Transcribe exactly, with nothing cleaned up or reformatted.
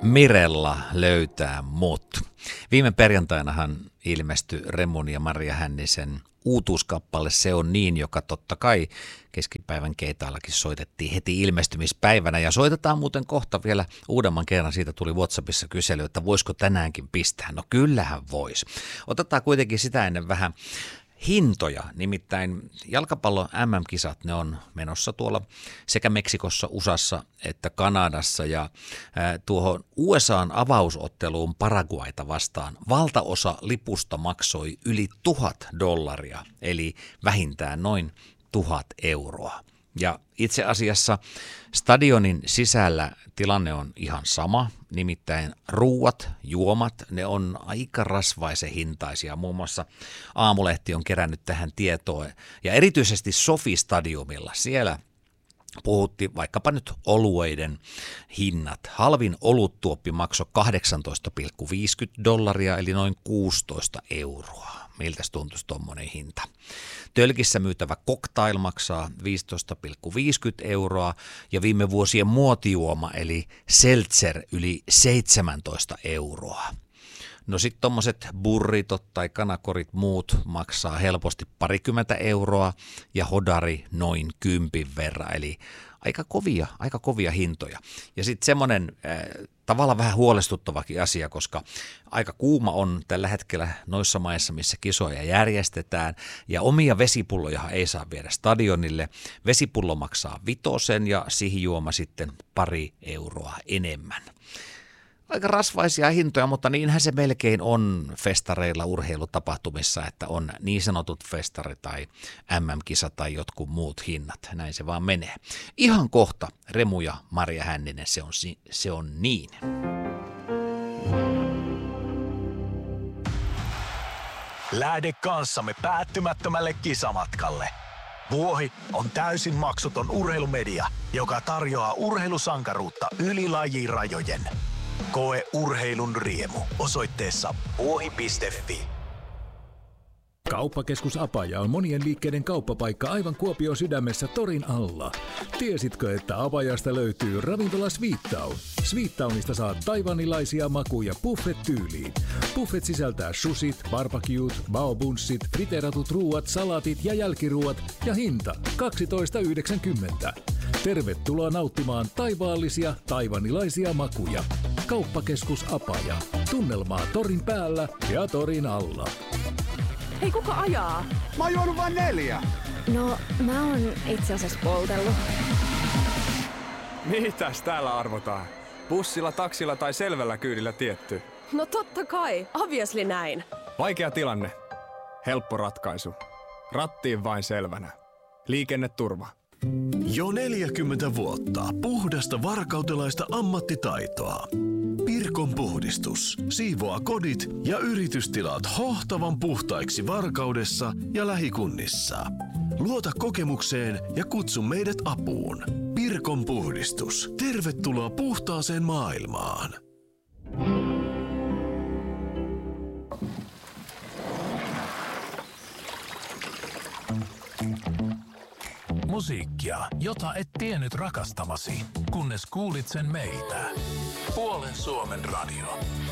Mirella löytää mut. Viime perjantainahan ilmestyi Remun ja Maria Hännisen uutuuskappale Se on niin, joka totta kai keskipäivän keitaallakin soitettiin heti ilmestymispäivänä. Ja soitetaan muuten kohta vielä uudemman kerran. Siitä tuli WhatsAppissa kysely, että voisiko tänäänkin pistää. No kyllähän vois. Otetaan kuitenkin sitä ennen vähän hintoja, nimittäin jalkapallon äm äm-kisat, ne on menossa tuolla sekä Meksikossa, U S A:ssa että Kanadassa ja ää, tuohon U S A:n avausotteluun Paraguayta vastaan valtaosa lipusta maksoi yli tuhat dollaria, eli vähintään noin tuhat euroa. Ja itse asiassa stadionin sisällä tilanne on ihan sama, nimittäin ruuat, juomat, ne on aika rasvaisen hintaisia. Muun muassa Aamulehti on kerännyt tähän tietoa ja erityisesti Sofi-stadiumilla siellä puhuttiin vaikkapa nyt olueiden hinnat. Halvin oluttuoppi maksoi kahdeksantoista pilkku viisikymmentä dollaria eli noin kuusitoista euroa. Miltäs tuntuisi tuommoinen hinta? Tölkissä myytävä cocktail maksaa viisitoista pilkku viisikymmentä euroa ja viime vuosien muotijuoma eli seltzer yli seitsemäntoista euroa. No sitten tommoset burritot tai kanakorit muut maksaa helposti parikymmentä euroa ja hodari noin kympin verran, eli aika kovia, aika kovia hintoja. Ja sitten semmoinen äh, tavallaan vähän huolestuttavakin asia, koska aika kuuma on tällä hetkellä noissa maissa, missä kisoja järjestetään, ja omia vesipulloja ei saa viedä stadionille. Vesipullo maksaa vitosen ja sihijuoma sitten pari euroa enemmän. Aika rasvaisia hintoja, mutta niinhän se melkein on festareilla urheilutapahtumissa, että on niin sanotut festari tai äm äm-kisa tai jotkut muut hinnat. Näin se vaan menee. Ihan kohta Remu ja Maria Hänninen, se on, se on niin. Lähde kanssamme päättymättömälle kisamatkalle. Vuohi on täysin maksuton urheilumedia, joka tarjoaa urheilusankaruutta yli lajirajojen. Koe urheilun riemu osoitteessa vuohi piste fi. Kauppakeskus Apaja on monien liikkeiden kauppapaikka aivan Kuopion sydämessä torin alla. Tiesitkö, että Apajasta löytyy ravintola Sweettown? Sweettownista saat taivanilaisia makuja buffet-tyyliin. Buffet sisältää sushit, barbecuet, baobunssit, friteeratut ruuat, salaatit ja jälkiruuat ja hinta kaksitoista yhdeksänkymmentä. Tervetuloa nauttimaan taivaallisia taivanilaisia makuja. Kauppakeskus Apaja. Tunnelmaa torin päällä ja torin alla. Hei, kuka ajaa? Mä oon juonut vain neljä. No, mä oon itse asiassa poltellut. Mitäs täällä arvotaan? Bussilla, taksilla tai selvällä kyydillä tietty? No totta kai, obviously näin. Vaikea tilanne. Helppo ratkaisu. Rattiin vain selvänä. Liikenneturva. Jo neljäkymmentä vuotta puhdasta varkautelaista ammattitaitoa. Pirkon puhdistus siivoaa kodit ja yritystilat hohtavan puhtaiksi Varkaudessa ja lähikunnissa. Luota kokemukseen ja kutsu meidät apuun. Pirkon puhdistus. Tervetuloa puhtaaseen maailmaan. Musiikkia, jota et tiennyt rakastavasi, kunnes kuulit sen meiltä. Puolen Suomen radio.